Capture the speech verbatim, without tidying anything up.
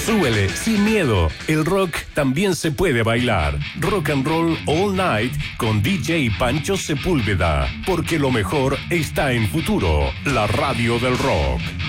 Súbele sin miedo. El rock también se puede bailar. Rock and Roll All Night con D J Pancho Sepúlveda. Porque lo mejor está en Futuro, la radio del rock.